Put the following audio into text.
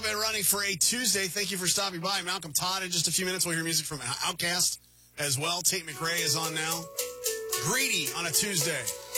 up and running for a Tuesday. Thank you for stopping by. Malcolm Todd in just a few minutes. We'll hear music from Outkast as well. Tate McRae is on now. Greedy on a Tuesday.